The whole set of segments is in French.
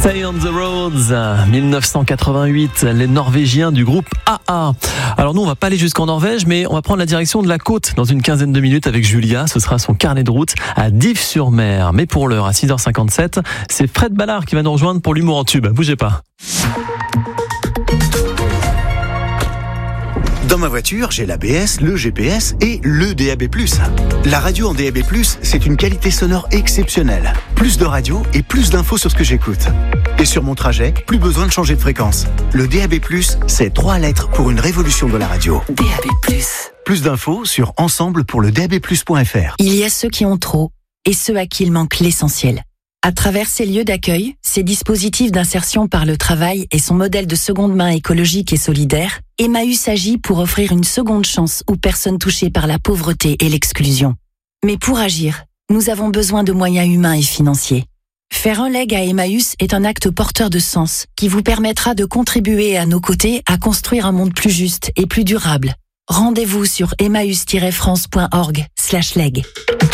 Stay on the Roads, 1988, les Norvégiens du groupe AA. Alors nous, on va pas aller jusqu'en Norvège, mais on va prendre la direction de la côte dans une quinzaine de minutes avec Julia. Ce sera son carnet de route à Dives-sur-Mer. Mais pour l'heure, à 6h57, c'est Fred Ballard qui va nous rejoindre pour l'humour en tube. Bougez pas. Dans ma voiture, j'ai l'ABS, le GPS et le DAB+. La radio en DAB+, c'est une qualité sonore exceptionnelle. Plus de radio et plus d'infos sur ce que j'écoute. Et sur mon trajet, plus besoin de changer de fréquence. Le DAB+, c'est 3 lettres pour une révolution de la radio. DAB+. Plus d'infos sur ensemble pour le DAB+.fr. Il y a ceux qui ont trop et ceux à qui il manque l'essentiel. À travers ces lieux d'accueil, ces dispositifs d'insertion par le travail et son modèle de seconde main écologique et solidaire, Emmaüs agit pour offrir une seconde chance aux personnes touchées par la pauvreté et l'exclusion. Mais pour agir, nous avons besoin de moyens humains et financiers. Faire un leg à Emmaüs est un acte porteur de sens qui vous permettra de contribuer à nos côtés à construire un monde plus juste et plus durable. Rendez-vous sur emmaüs-france.org/leg.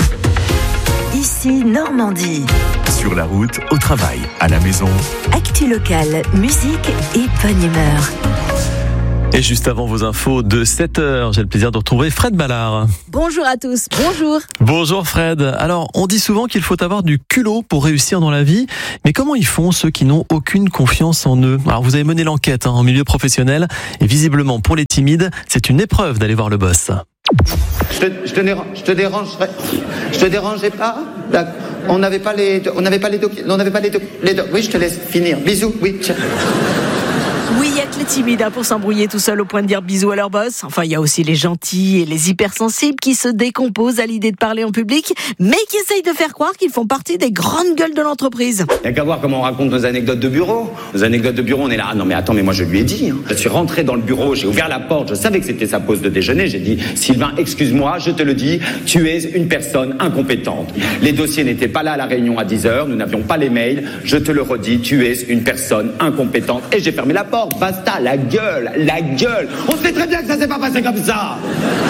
Ici Normandie. Sur la route, au travail, à la maison. Actu locale, musique et bonne humeur. Et juste avant vos infos de 7h, j'ai le plaisir de retrouver Fred Ballard. Bonjour à tous, bonjour. Bonjour Fred. Alors, on dit souvent qu'il faut avoir du culot pour réussir dans la vie, mais comment ils font ceux qui n'ont aucune confiance en eux? Alors, vous avez mené l'enquête en milieu professionnel, et visiblement pour les timides, c'est une épreuve d'aller voir le boss. Je te dérangerai pas. On n'avait pas les documents. Oui, je te laisse finir. Bisous. Oui. Tiens. Oui, il y a que les timides pour s'embrouiller tout seul au point de dire bisous à leur boss. Enfin, il y a aussi les gentils et les hypersensibles qui se décomposent à l'idée de parler en public, mais qui essayent de faire croire qu'ils font partie des grandes gueules de l'entreprise. Il n'y a qu'à voir comment on raconte nos anecdotes de bureau. Nos anecdotes de bureau, on est là. Ah non mais attends, mais moi je lui ai dit. Je suis rentré dans le bureau, j'ai ouvert la porte, je savais que c'était sa pause de déjeuner. J'ai dit, Sylvain, excuse-moi, je te le dis, tu es une personne incompétente. Les dossiers n'étaient pas là à la réunion à 10h, nous n'avions pas les mails. Je te le redis, tu es une personne incompétente. Et j'ai fermé la porte. Basta, la gueule. On sait très bien que ça s'est pas passé comme ça.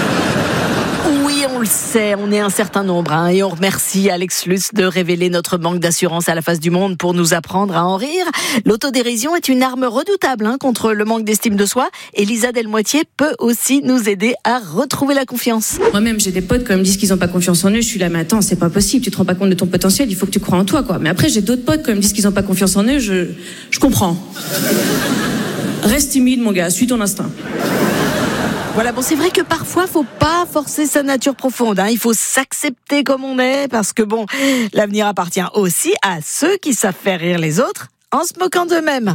Oui, on le sait, on est un certain nombre, et on remercie Alex Lutz de révéler notre manque d'assurance à la face du monde pour nous apprendre à en rire. L'autodérision est une arme redoutable contre le manque d'estime de soi, et Lisa Delmoitier peut aussi nous aider à retrouver la confiance. Moi-même, j'ai des potes quand ils me disent qu'ils n'ont pas confiance en eux, je suis là, mais attends, c'est pas possible, tu te rends pas compte de ton potentiel, il faut que tu crois en toi, quoi. Mais après, j'ai d'autres potes quand ils me disent qu'ils n'ont pas confiance en eux, je comprends. Reste timide, mon gars, suis ton instinct. Voilà, bon, c'est vrai que parfois, faut pas forcer sa nature profonde, Il faut s'accepter comme on est, parce que bon, l'avenir appartient aussi à ceux qui savent faire rire les autres en se moquant d'eux-mêmes.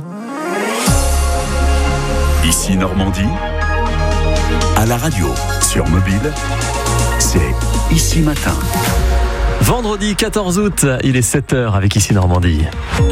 Ici Normandie, à la radio, sur mobile, c'est Ici Matin. Vendredi 14 août, il est 7h avec Ici Normandie.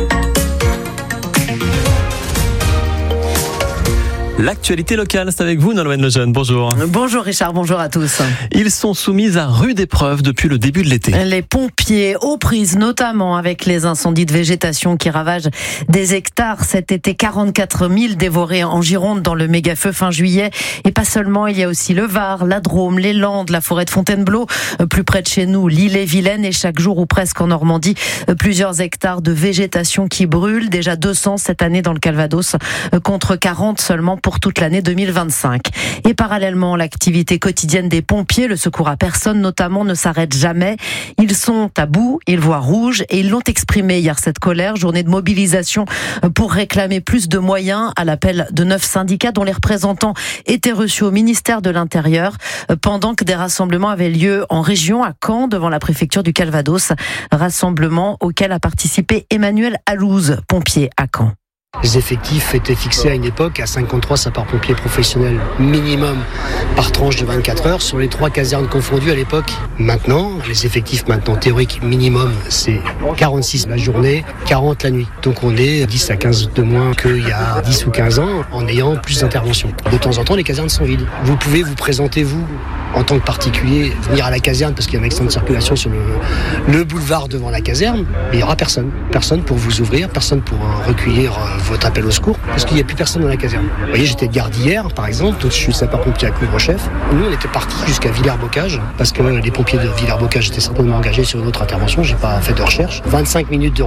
L'actualité locale, c'est avec vous, Nolwenn Lejeune. Bonjour. Bonjour Richard, bonjour à tous. Ils sont soumis à rude épreuve depuis le début de l'été. Les pompiers aux prises, notamment avec les incendies de végétation qui ravagent des hectares cet été. 44 000 dévorés en Gironde dans le méga-feu fin juillet. Et pas seulement, il y a aussi le Var, la Drôme, les Landes, la forêt de Fontainebleau, plus près de chez nous, l'Ille-et-Vilaine, et chaque jour ou presque en Normandie, plusieurs hectares de végétation qui brûlent. Déjà 200 cette année dans le Calvados, contre 40 seulement pour toute l'année 2025. Et parallèlement, l'activité quotidienne des pompiers, le secours à personne notamment, ne s'arrête jamais. Ils sont à bout, ils voient rouge et ils l'ont exprimé hier cette colère, journée de mobilisation pour réclamer plus de moyens à l'appel de 9 syndicats dont les représentants étaient reçus au ministère de l'Intérieur pendant que des rassemblements avaient lieu en région, à Caen, devant la préfecture du Calvados. Rassemblement auquel a participé Emmanuel Alouz, pompier à Caen. Les effectifs étaient fixés à une époque à 53 sapeurs-pompiers professionnels minimum par tranche de 24 heures sur les 3 casernes confondues à l'époque. Maintenant, les effectifs théoriques minimum, c'est 46 la journée, 40 la nuit. Donc on est 10 à 15 de moins qu'il y a 10 ou 15 ans en ayant plus d'interventions. De temps en temps, les casernes sont vides. Vous pouvez vous présenter, vous, en tant que particulier, venir à la caserne parce qu'il y a un accident de circulation sur le boulevard devant la caserne, mais il n'y aura personne. Personne pour vous ouvrir, personne pour recueillir votre appel au secours, parce qu'il n'y a plus personne dans la caserne. Vous voyez, j'étais de garde hier, par exemple, donc je suis sapeur-pompier à couvre-chef. Nous, on était partis jusqu'à Villers-Bocage, parce que les pompiers de Villers-Bocage étaient certainement engagés sur une autre intervention, j'ai pas fait de recherche. 25 minutes de route,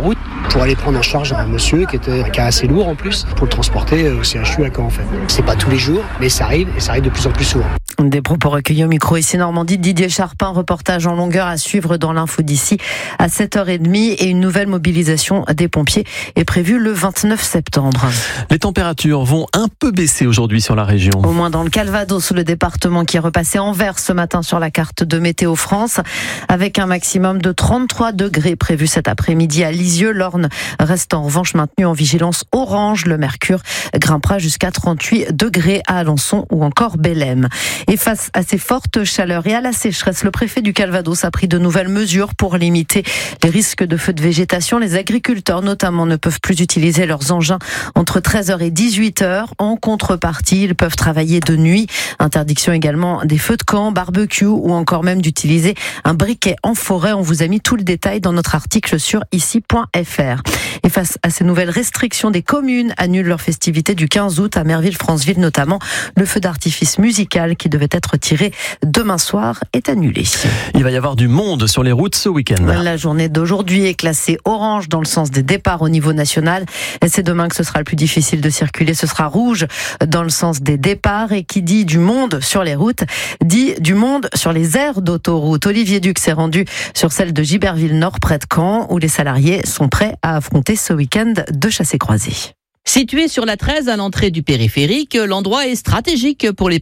pour aller prendre en charge un monsieur qui était un cas assez lourd en plus, pour le transporter au CHU à Caen en fait. C'est pas tous les jours, mais ça arrive et ça arrive de plus en plus souvent. Des propos recueillis au micro ici Normandie, Didier Charpin, reportage en longueur à suivre dans l'info d'ici à 7h30 et une nouvelle mobilisation des pompiers est prévue le 29 septembre. Les températures vont un peu baisser aujourd'hui sur la région. Au moins dans le Calvados, le département qui est repassé en vert ce matin sur la carte de Météo France, avec un maximum de 33 degrés prévu cet après-midi à Lisieux. L'Orne reste en revanche maintenu en vigilance orange. Le mercure grimpera jusqu'à 38 degrés à Alençon ou encore Bellem. Et face à ces fortes chaleurs et à la sécheresse, le préfet du Calvados a pris de nouvelles mesures pour limiter les risques de feux de végétation. Les agriculteurs notamment ne peuvent plus utiliser leurs engins entre 13h et 18h. En contrepartie, ils peuvent travailler de nuit. Interdiction également des feux de camp, barbecue ou encore même d'utiliser un briquet en forêt. On vous a mis tout le détail dans notre article sur ici.fr. Et face à ces nouvelles restrictions, des communes annulent leurs festivités du 15 août à Merville-Franceville notamment. Le feu d'artifice musical qui devait être tiré demain soir est annulé. Il va y avoir du monde sur les routes ce week-end. La journée d'aujourd'hui est classée orange dans le sens des départs au niveau national. Et c'est demain que ce sera le plus difficile de circuler. Ce sera rouge dans le sens des départs. Et qui dit du monde sur les routes, dit du monde sur les aires d'autoroute. Olivier Duc s'est rendu sur celle de Giberville-Nord près de Caen où les salariés sont prêts à affronter ce week-end de chassés croisés. Situé sur la 13 à l'entrée du périphérique, l'endroit est stratégique pour les